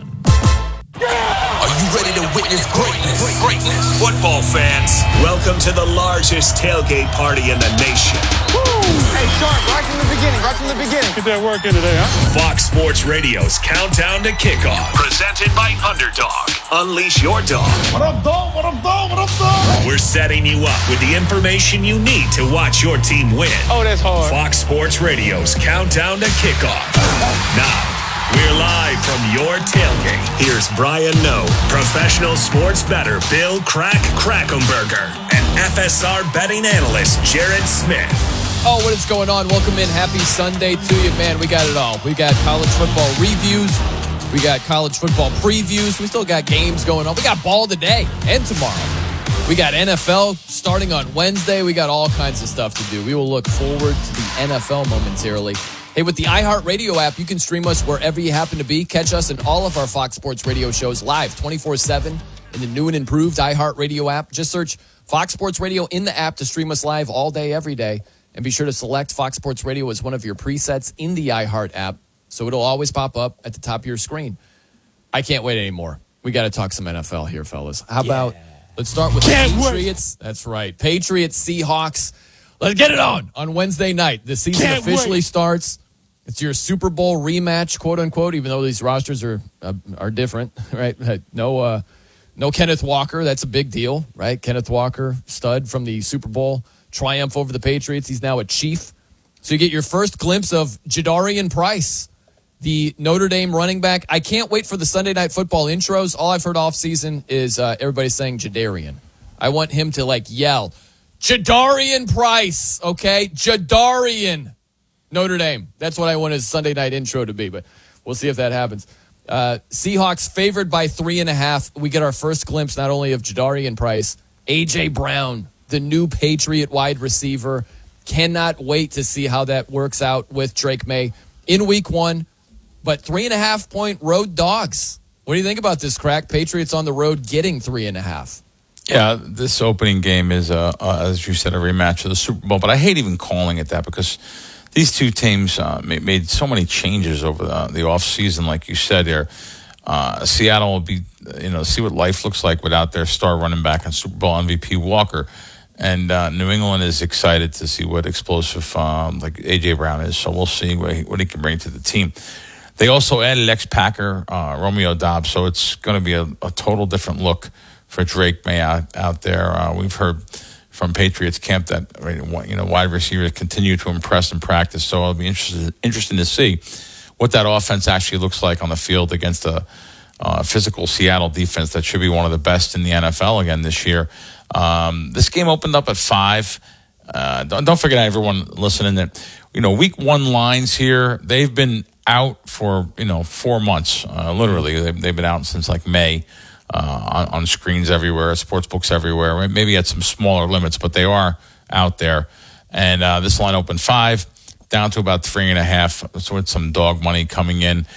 Are you ready to witness greatness? Greatness. Football fans, welcome to the largest tailgate party in the nation. Woo! Hey, Sharp, right from the beginning, right from the beginning. Get that work in today, huh? Fox Sports Radio's Countdown to Kickoff. Presented by Underdog. Unleash your dog. What up, dog? What up, dog? What up, dog? We're setting you up with the information you need to watch your team win. Oh, that's hard. Fox Sports Radio's Countdown to Kickoff. Now, we're live from your tailgate. Here's Brian No, professional sports bettor Bill Crack Krackomberger, and F S R betting analyst Jared Smith. Oh, what is going on? Welcome in. Happy Sunday to you, man. We got it all. We got college football reviews. We got college football previews. We still got games going on. We got ball today and tomorrow. We got N F L starting on Wednesday. We got all kinds of stuff to do. We will look forward to the N F L momentarily. Hey, with the iHeart Radio app, you can stream us wherever you happen to be. Catch us in all of our Fox Sports Radio shows live twenty-four seven in the new and improved iHeart Radio app. Just search Fox Sports Radio in the app to stream us live all day, every day. And be sure to select Fox Sports Radio as one of your presets in the iHeart app, so it'll always pop up at the top of your screen. I can't wait anymore. We got to talk some N F L here, fellas. How yeah. about, let's start with can't the Patriots. Wait. That's right. Patriots, Seahawks. Let's get it on on Wednesday night. The season can't officially wait. starts. It's your Super Bowl rematch, quote unquote, even though these rosters are uh, are different, right? No uh, no Kenneth Walker. That's a big deal, right? Kenneth Walker, stud from the Super Bowl triumph over the Patriots. He's now a Chief. So you get your first glimpse of Jadarian Price, the Notre Dame running back. I can't wait for the Sunday Night Football intros. All I've heard off season is uh, everybody saying Jadarian. I want him to like yell, Jadarian Price, okay? Jadarian. Notre Dame. That's what I want his Sunday night intro to be, but we'll see if that happens. Uh, Seahawks favored by three and a half. We get our first glimpse not only of Jadarian Price, A J Brown, the new Patriot wide receiver. Cannot wait to see how that works out with Drake May in week one. But three and a half point road dogs. What do you think about this, Crack? Patriots on the road getting three and a half. Yeah, this opening game is, uh, uh, as you said, a rematch of the Super Bowl. But I hate even calling it that because these two teams uh, made so many changes over the, the offseason, like you said there. Uh, Seattle will be, you know, see what life looks like without their star running back and Super Bowl M V P Walker. And uh, New England is excited to see what explosive um, like A J Brown is. So we'll see what he, what he can bring to the team. They also added ex-Packer uh, Romeo Doubs, so it's going to be a, a total different look for Drake May out, out there. Uh, we've heard from Patriots camp that you know wide receivers continue to impress in practice. So it'll be interesting interesting to see what that offense actually looks like on the field against a, a physical Seattle defense that should be one of the best in the N F L again this year. Um, this game opened up at five. Uh, don't, don't forget, everyone listening, that you know week one lines here, they've been out for you know four months. Uh, literally, they've, they've been out since like May. Uh, on, on screens everywhere, sports books everywhere. Maybe at some smaller limits, but they are out there. And uh, this line opened five, down to about three and a half. So with some dog money coming in.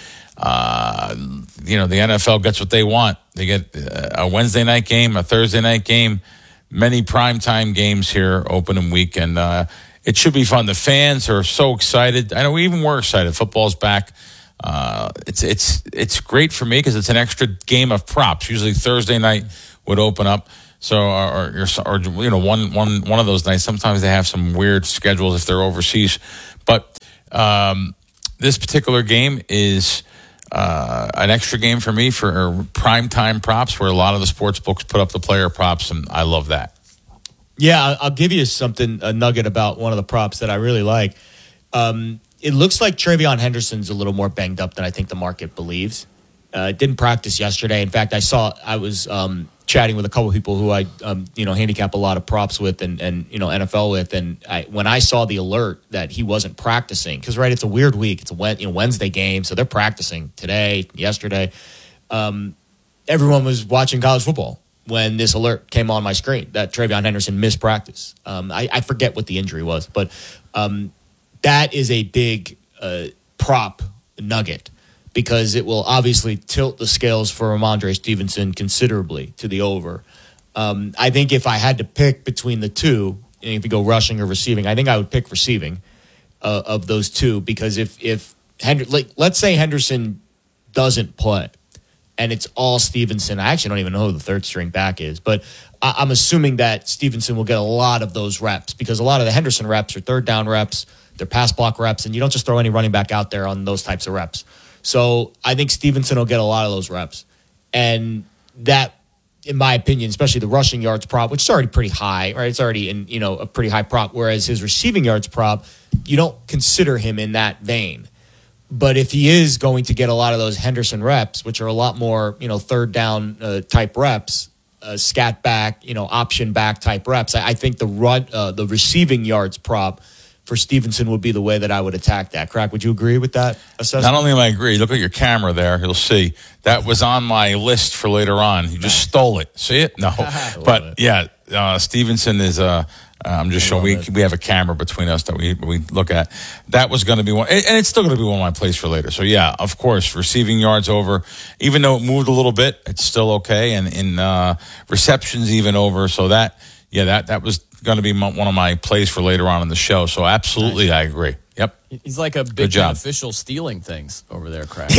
Uh, you know, the N F L gets what they want. They get a Wednesday night game, a Thursday night game, many primetime games here, opening week. And uh, it should be fun. The fans are so excited. I know we even were excited. Football's back. Uh, it's it's it's great for me because it's an extra game of props. Usually Thursday night would open up. So, or, or, or you know, one, one, one of those nights, sometimes they have some weird schedules if they're overseas. But um, this particular game is uh, an extra game for me for primetime props where a lot of the sports books put up the player props, and I love that. Yeah, I'll give you something, a nugget about one of the props that I really like. Um, it looks like TreVeyon Henderson's a little more banged up than I think the market believes. Uh, didn't practice yesterday. In fact, I saw, I was um, chatting with a couple of people who I, um, you know, handicap a lot of props with and, and you know, N F L with. And I, when I saw the alert that he wasn't practicing, because, right, it's a weird week. It's a you know, Wednesday game, so they're practicing today, yesterday. Um, everyone was watching college football when this alert came on my screen that TreVeyon Henderson missed practice. Um, I, I forget what the injury was, but um, that is a big uh, prop nugget, because it will obviously tilt the scales for Ramondre Stevenson considerably to the over. Um, I think if I had to pick between the two, and if you go rushing or receiving, I think I would pick receiving uh, of those two, because if if Hend- like, let's say Henderson doesn't play and it's all Stevenson, I actually don't even know who the third string back is, but I- I'm assuming that Stevenson will get a lot of those reps, because a lot of the Henderson reps are third down reps, they're pass block reps, and you don't just throw any running back out there on those types of reps. So I think Stevenson will get a lot of those reps. And that, in my opinion, especially the rushing yards prop, which is already pretty high, right? It's already in, you know, a pretty high prop, whereas his receiving yards prop, you don't consider him in that vein. But if he is going to get a lot of those Henderson reps, which are a lot more, you know, third down uh, type reps, uh, scat back, you know, option back type reps, I, I think the run, uh, the receiving yards prop for Stevenson would be the way that I would attack that. Crack, would you agree with that assessment? Not only am I agree, look at your camera there. You'll see that was on my list for later on. You just stole it. See it? No. But, it. yeah, uh, Stevenson is, uh, I'm just showing, we, we have a camera between us that we we look at. That was going to be one, and it's still going to be one of my plays for later. So, yeah, of course, receiving yards over. Even though it moved a little bit, it's still okay. And in uh, receptions even over. So that, yeah, that, that was going to be one of my plays for later on in the show. So absolutely, nice. I agree. Yep. He's like a big official stealing things over there, Craig.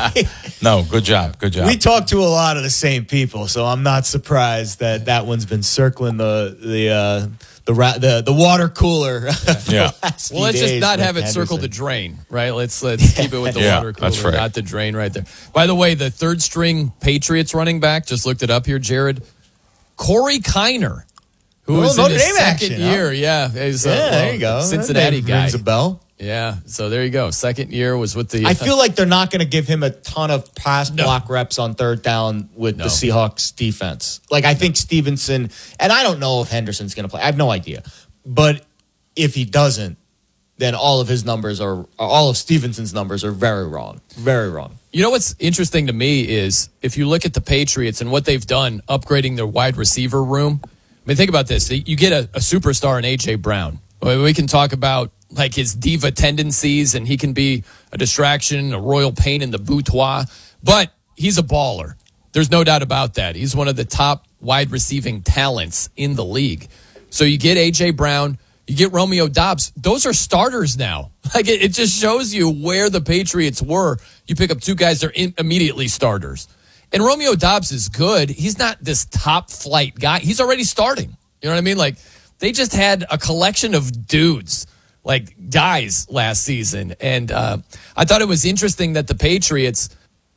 No, good job. Good job. We talk to a lot of the same people, so I'm not surprised that that one's been circling the the uh, the, the the water cooler. Yeah. Well, let's just not have it Henderson. Circle the drain, right? Let's let's keep it with the yeah, water cooler, that's right. Not the drain right there. By the way, the third string Patriots running back, just looked it up here, Jared. Corey Kiner. Who oh, was Notre in his Dame second action, year? Huh? Yeah, he's, yeah. Uh, well, there you go. Cincinnati guy rings a bell. Yeah, so there you go. Second year was with the. I feel like they're not going to give him a ton of pass no. block reps on third down with no. the Seahawks defense. Like I think Stevenson, and I don't know if Henderson's going to play. I have no idea, but if he doesn't, then all of his numbers are all of Stevenson's numbers are very wrong, very wrong. You know what's interesting to me is if you look at the Patriots and what they've done, upgrading their wide receiver room. I mean, think about this. You get a, a superstar in A J. Brown. We can talk about like his diva tendencies, and he can be a distraction, a royal pain in the boudoir, but he's a baller. There's no doubt about that. He's one of the top wide receiving talents in the league. So you get A J. Brown, you get Romeo Doubs. Those are starters now. Like it, it just shows you where the Patriots were. You pick up two guys, they're in, immediately starters. And Romeo Doubs is good. He's not this top flight guy. He's already starting. You know what I mean? Like they just had a collection of dudes, like guys last season. And uh, I thought it was interesting that the Patriots,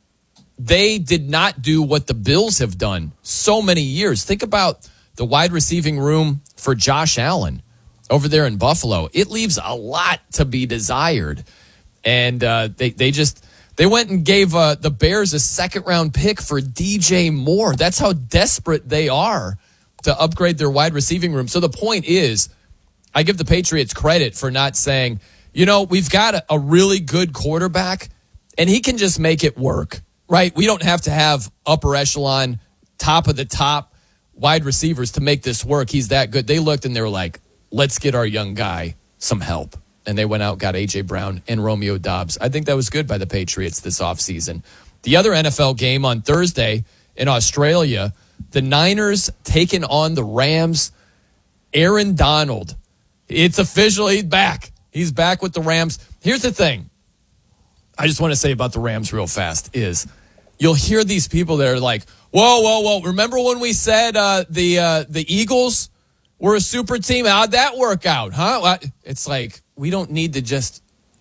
they did not do what the Bills have done so many years. Think about the wide receiving room for Josh Allen over there in Buffalo. It leaves a lot to be desired. And uh, they, they just... They went and gave uh, the Bears a second-round pick for D J Moore. That's how desperate they are to upgrade their wide receiving room. So the point is, I give the Patriots credit for not saying, you know, we've got a, a really good quarterback, and he can just make it work, right? We don't have to have upper echelon, top of the top wide receivers to make this work. He's that good. They looked and they were like, let's get our young guy some help. And they went out and got A J. Brown and Romeo Doubs. I think that was good by the Patriots this offseason. The other N F L game on Thursday in Australia, the Niners taking on the Rams. Aaron Donald, It's official. He's back. He's back with the Rams. Here's the thing. I just want to say about the Rams real fast is you'll hear these people that are like, whoa, whoa, whoa. Remember when we said uh, the uh, the Eagles were a super team? How'd that work out, huh? It's like we don't need to just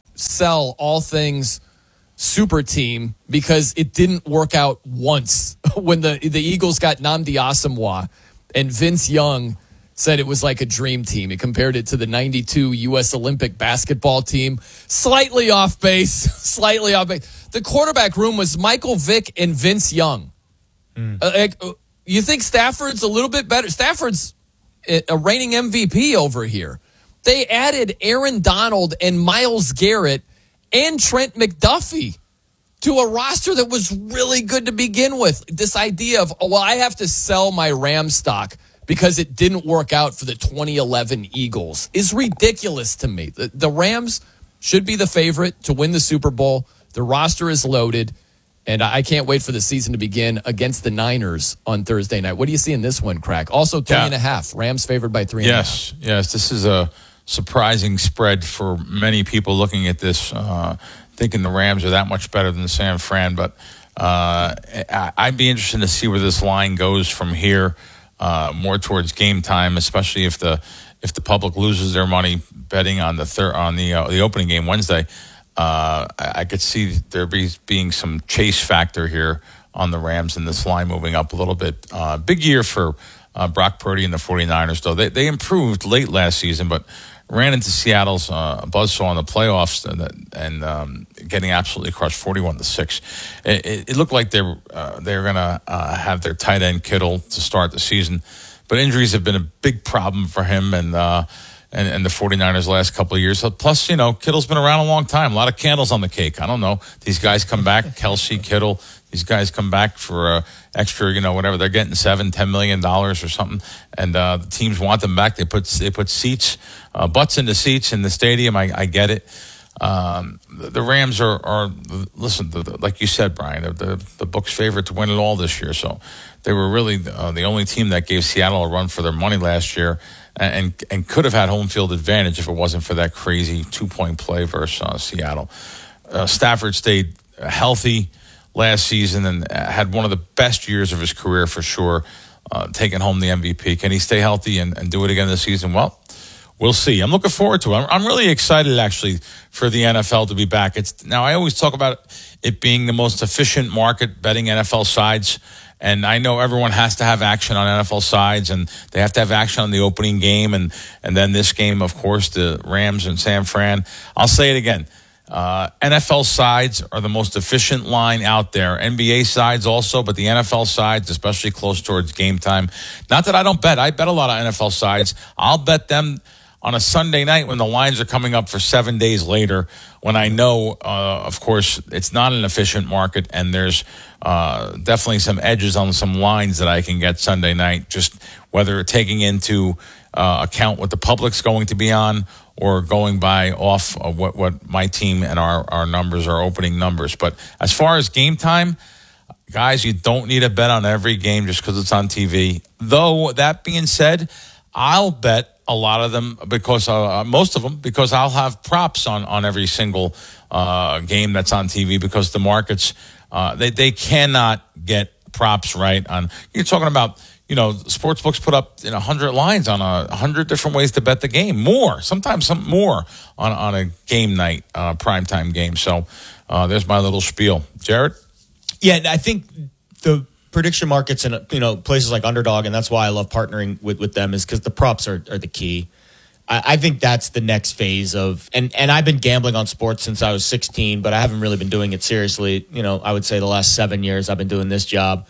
sell all things super team because it didn't work out once when the, the Eagles got Nnamdi Asomugha and Vince Young said it was like a dream team. He compared it to the ninety-two U S Olympic basketball team. Slightly off base, slightly off base. The quarterback room was Michael Vick and Vince Young. Mm. Uh, like, you think Stafford's a little bit better? Stafford's a reigning M V P over here. They added Aaron Donald and Myles Garrett and Trent McDuffie to a roster that was really good to begin with. This idea of, oh, well, I have to sell my Ram stock because it didn't work out for the twenty eleven Eagles is ridiculous to me. The, the Rams should be the favorite to win the Super Bowl. The roster is loaded, and I can't wait for the season to begin against the Niners on Thursday night. What do you see in this one, Crack? Also three yeah. and a half. Rams favored by three yes, and a half. Yes, this is a surprising spread for many people looking at this, uh, thinking the Rams are that much better than San Fran. But uh, I'd be interested to see where this line goes from here, uh, more towards game time, especially if the if the public loses their money betting on the thir- on the uh, the opening game Wednesday. Uh, I, I could see there be, being some chase factor here on the Rams and this line moving up a little bit. Uh, big year for uh, Brock Purdy and the 49ers, though. They, they improved late last season, but ran into Seattle's uh, buzzsaw in the playoffs and, and um, getting absolutely crushed forty-one to six. It, it, it looked like they were, uh, they were going to uh, have their tight end Kittle to start the season, but injuries have been a big problem for him and uh, and, and the 49ers the last couple of years. Plus, you know, Kittle's been around a long time. A lot of candles on the cake. I don't know. These guys come back, Kelsey, Kittle. These guys come back for uh, extra, you know, whatever. They're getting seven, ten million dollars or something, and uh, the teams want them back. They put they put seats, uh, butts into seats in the stadium. I, I get it. Um, the, the Rams are, are listen, the, the, like you said, Brian, the the book's favorite to win it all this year. So they were really uh, the only team that gave Seattle a run for their money last year, and and, and could have had home field advantage if it wasn't for that crazy two point play versus uh, Seattle. Uh, Stafford stayed healthy last season and had one of the best years of his career for sure, uh, taking home the M V P. Can he stay healthy and, and do it again this season? Well, we'll see. I'm looking forward to it. I'm, I'm really excited, actually, for the N F L to be back. It's now, I always talk about it being the most efficient market, betting N F L sides. And I know everyone has to have action on N F L sides, and they have to have action on the opening game. And, and then this game, of course, the Rams and San Fran. I'll say it again. Uh, N F L sides are the most efficient line out there. N B A sides also, but the N F L sides, especially close towards game time. Not that I don't bet. I bet a lot of N F L sides. I'll bet them on a Sunday night when the lines are coming up for seven days later, when I know, uh, of course, it's not an efficient market, and there's uh, definitely some edges on some lines that I can get Sunday night, just whether taking into uh, account what the public's going to be on or going by off of what, what my team and our, our numbers are opening numbers. But as far as game time, guys, you don't need a bet on every game just because it's on T V. Though, that being said, I'll bet a lot of them because uh, most of them because I'll have props on, on every single uh, game that's on T V because the markets, uh, they, they cannot get props right on. You're talking about, you know, sports books put up you know, one hundred lines on a one hundred different ways to bet the game. More, sometimes some more on, on a game night, uh, primetime game. So uh, there's my little spiel. Jared? Yeah, I think the prediction markets in you know places like Underdog, and that's why I love partnering with, with them, is because the props are, are the key. I, I think that's the next phase of, and, and I've been gambling on sports since I was sixteen, but I haven't really been doing it seriously. You know, I would say the last seven years I've been doing this job.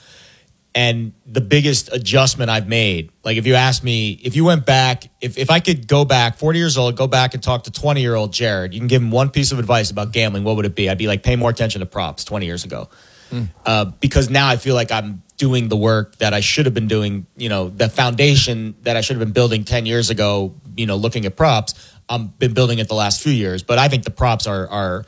And the biggest adjustment I've made, like if you ask me, if you went back, if, if I could go back, forty years old, go back and talk to twenty-year-old Jared, you can give him one piece of advice about gambling, what would it be? I'd be like, pay more attention to props twenty years ago. Mm. Uh, because now I feel like I'm doing the work that I should have been doing, you know, the foundation that I should have been building ten years ago, you know, looking at props, I've been building it the last few years. But I think the props are are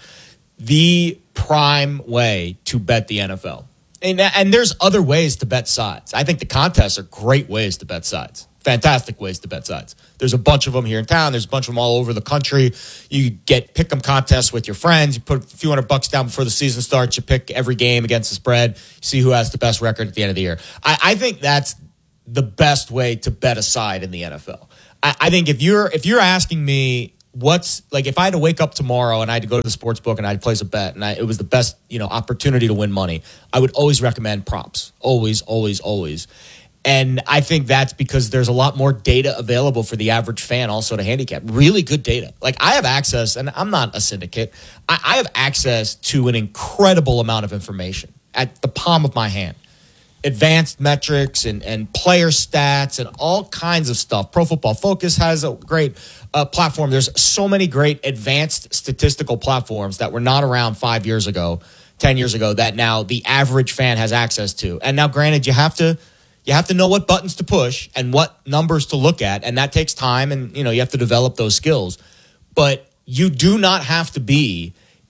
the prime way to bet the N F L. And, and there's other ways to bet sides. I think the contests are great ways to bet sides. fantastic ways to bet sides. There's a bunch of them here in town. There's a bunch of them all over the country. You get pick 'em contests with your friends. You put a few hundred bucks down before the season starts. You pick every game against the spread. See who has the best record at the end of the year. I, I think that's the best way to bet a side in the N F L. I, I think if you're if you're asking me what's like if I had to wake up tomorrow and I had to go to the sports book and I had to place a bet and I, it was the best you know opportunity to win money, I would always recommend props. Always, always, always. And I think that's because there's a lot more data available for the average fan also to handicap. Really good data. Like I have access, and I'm not a syndicate, I, I have access to an incredible amount of information at the palm of my hand. Advanced metrics and, and player stats and all kinds of stuff. Pro Football Focus has a great uh, platform. There's so many great advanced statistical platforms that were not around five years ago, ten years ago, that now the average fan has access to. And now, granted, you have to you have to know what buttons to push and what numbers to look at, and that takes time, and you know you have to develop those skills. But you do not have to be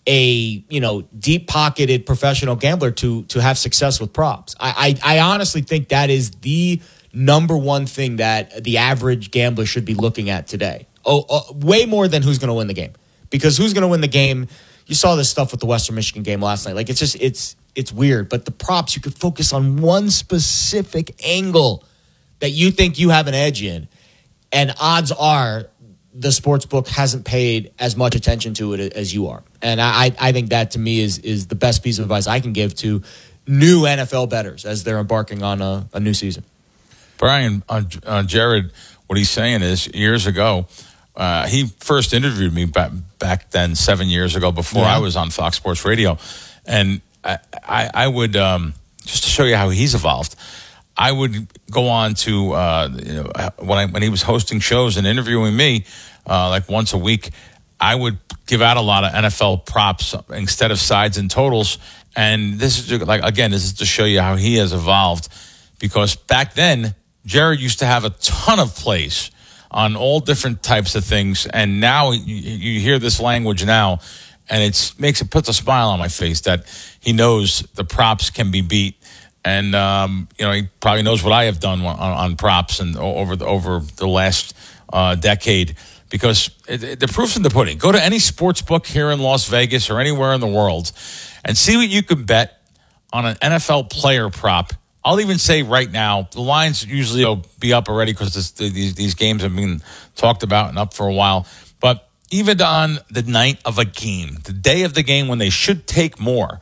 a you know deep-pocketed professional gambler to to have success with props. I, I I honestly think that is the number one thing that the average gambler should be looking at today. Oh, oh way more than who's going to win the game, because who's going to win the game? You saw this stuff with the Western Michigan game last night. Like it's just it's it's weird. But the props, you could focus on one specific angle that you think you have an edge in, and odds are the sports book hasn't paid as much attention to it as you are. And I, I think that to me is is the best piece of advice I can give to new N F L bettors as they're embarking on a, a new season. Brian, uh, uh, Jared, what he's saying is years ago, uh, he first interviewed me back, back then seven years ago before yeah. I was on Fox Sports Radio. And I, I, I would, um, just to show you how he's evolved, I would go on to, uh, you know, when, I, when he was hosting shows and interviewing me, uh, like once a week, I would give out a lot of N F L props instead of sides and totals. And this is like, again, this is to show you how he has evolved, because back then, Jared used to have a ton of plays on all different types of things. And now you, you hear this language now, and it makes it puts a smile on my face that he knows the props can be beat. And, um, you know, he probably knows what I have done on, on props and over the, over the last uh, decade, because it, it, the proof's in the pudding. Go to any sports book here in Las Vegas or anywhere in the world and see what you can bet on an N F L player prop. I'll even say right now, the lines usually will be up already because these, these games have been talked about and up for a while. But even on the night of a game, the day of the game when they should take more,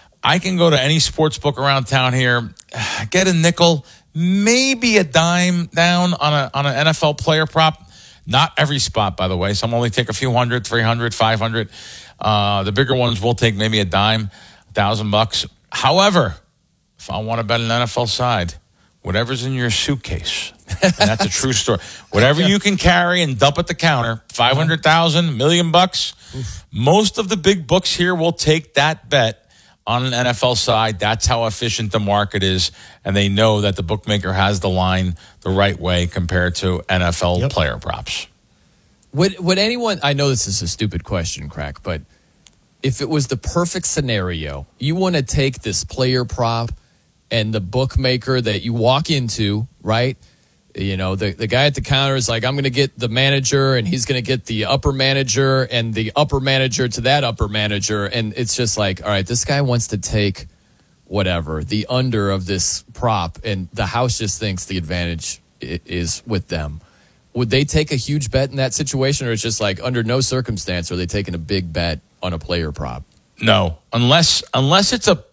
I can go to any sports book around town here, get a nickel, maybe a dime down on a on an N F L player prop. Not every spot, by the way. Some only take a few hundred, three hundred, five hundred. Uh, the bigger ones will take maybe a dime, a thousand bucks. However, if I want to bet an N F L side, whatever's in your suitcase, and that's a true story. Whatever you can carry and dump at the counter, five hundred thousand, million bucks. Oof. Most of the big books here will take that bet on an N F L side. That's how efficient the market is, and they know that the bookmaker has the line the right way compared to N F L yep. player props. Would would anyone, I know this is a stupid question, Crack, but if it was the perfect scenario, you want to take this player prop and the bookmaker that you walk into, right? You know, the, the guy at the counter is like, I'm going to get the manager, and he's going to get the upper manager, and the upper manager to that upper manager. And it's just like, all right, this guy wants to take whatever, the under of this prop, and the house just thinks the advantage is with them. Would they take a huge bet in that situation, or it's just like under no circumstance are they taking a big bet on a player prop? No, unless unless it's a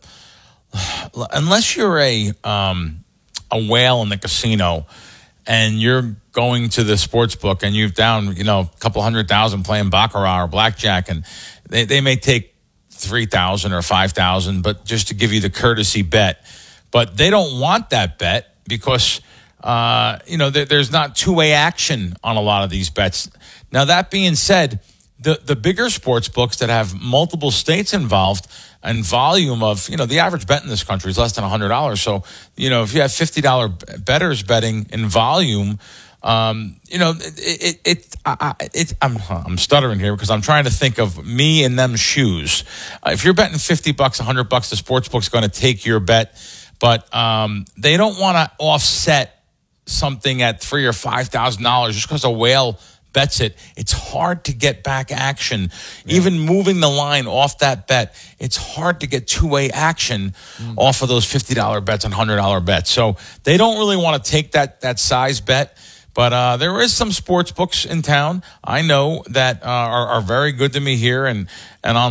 unless you're a um, a whale in the casino and you're going to the sports book and you've down, you know, a couple hundred thousand playing baccarat or blackjack, and they, they may take three thousand or five thousand, but just to give you the courtesy bet. But they don't want that bet because uh, you know there, there's not two-way action on a lot of these bets. Now, that being said, the the bigger sports books that have multiple states involved and volume of, you know, the average bet in this country is less than one hundred dollars. So, you know, if you have fifty dollars bettors betting in volume, um, you know, it, it, it, I, it I'm, I'm stuttering here because I'm trying to think of me in them shoes. Uh, if you're betting fifty bucks, one hundred bucks, the sports book's going to take your bet, but um, they don't want to offset something at three or five thousand dollars just because a whale bets it, it's hard to get back action. Yeah. Even moving the line off that bet, it's hard to get two-way action mm. off of those fifty dollar bets and one hundred dollar bets. So they don't really want to take that that size bet. But uh, there is some sports books in town I know that uh, are, are very good to me here and, and on